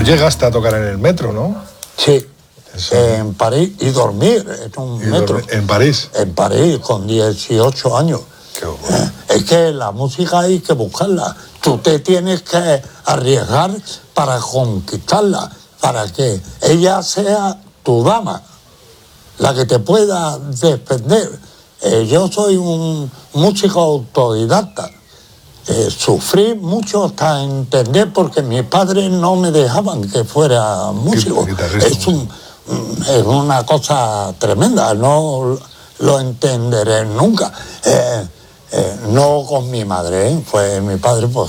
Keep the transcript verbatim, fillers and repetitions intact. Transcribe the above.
llegaste a tocar en el metro, ¿no? Sí, Eso. en París, y dormir en un ¿Y metro. Dormir, ¿En París? En París, con dieciocho años. Qué bueno. Es que la música hay que buscarla. Tú te tienes que arriesgar para conquistarla, para que ella sea tu dama, la que te pueda defender. Eh, yo soy un músico autodidacta. Eh, sufrí mucho hasta entender, porque mis padres no me dejaban que fuera músico. Es, un, es una cosa tremenda, no lo entenderé nunca. Eh, eh, no con mi madre, ¿eh? Pues mi padre pues